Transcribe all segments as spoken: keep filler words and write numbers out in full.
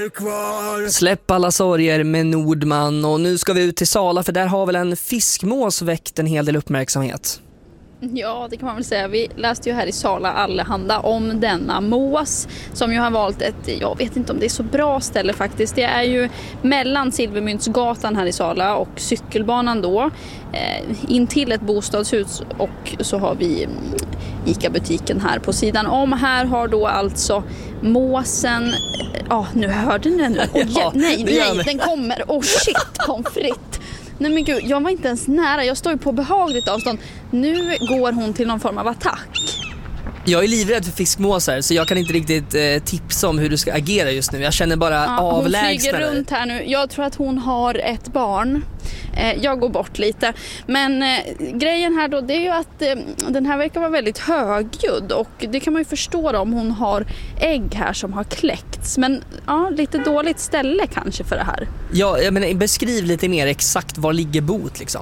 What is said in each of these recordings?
är kvar. Släpp alla sorger med Nordman. Och nu ska vi ut till Sala, för där har väl en fiskmås väckt en hel del uppmärksamhet. Ja, det kan man väl säga. Vi läste ju här i Sala Allehanda om denna mås som ju har valt ett, jag vet inte om det är så bra ställe faktiskt. Det är ju mellan Silvermyntsgatan här i Sala och cykelbanan då. Eh, in till ett bostadshus, och så har vi ICA-butiken här på sidan om. Här har då alltså måsen... Ja, oh, nu hörde ni den nu. Oh, ja, nej, nej, den kommer. Oh shit, pommes frites. Nej men gud, jag var inte ens nära. Jag står ju på behagligt avstånd. Nu går hon till någon form av attack. Jag är livrädd för fiskmåsar, så jag kan inte riktigt eh, tipsa om hur du ska agera just nu. Jag känner bara ja, avlägsnare. Hon flyger runt här nu. Jag tror att hon har ett barn. Eh, jag går bort lite. Men eh, grejen här då, det är ju att eh, den här verkar vara väldigt högljudd. Och det kan man ju förstå då, om hon har ägg här som har kläckts. Men ja, lite dåligt ställe kanske för det här. Ja, jag menar, beskriv lite mer exakt var ligger bot liksom.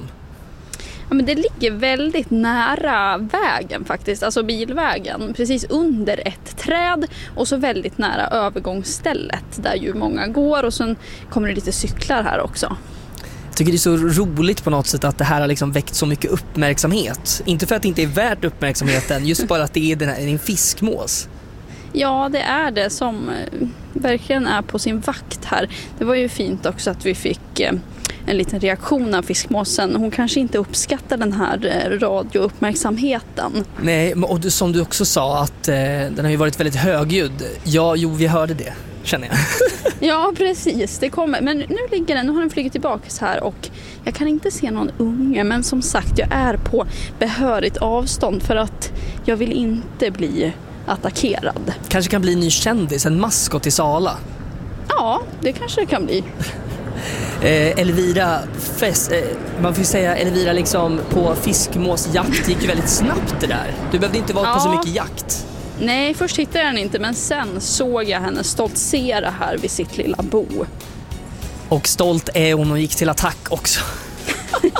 Ja, men det ligger väldigt nära vägen faktiskt, alltså bilvägen, precis under ett träd, och så väldigt nära övergångsstället där ju många går, och sen kommer det lite cyklar här också. Jag tycker det är så roligt på något sätt att det här har liksom väckt så mycket uppmärksamhet. Inte för att det inte är värt uppmärksamheten, just bara att det är, den här, en fiskmås. Ja, det är det som eh, verkligen är på sin vakt här. Det var ju fint också att vi fick eh, en liten reaktion av fiskmåsen. Hon kanske inte uppskattar den här eh, radiouppmärksamheten. Nej, och du, som du också sa att eh, den har ju varit väldigt högljudd. Ja, jo, vi hörde det, känner jag. Ja, precis. Det kommer. Men nu ligger den, nu har den flugit tillbaka här, och jag kan inte se någon unge, men som sagt, jag är på behörigt avstånd för att jag vill inte bli attackerad. Kanske kan bli en ny kändis, en maskot i Sala. Ja, det kanske det kan bli. Eh, Elvira, fest, eh, man får säga Elvira liksom på fiskmåsjakt gick ju väldigt snabbt det där. Du behövde inte vara ja. på så mycket jakt. Nej, först hittade jag den inte, men sen såg jag henne stoltsera här vid sitt lilla bo. Och stolt är hon och gick till attack också.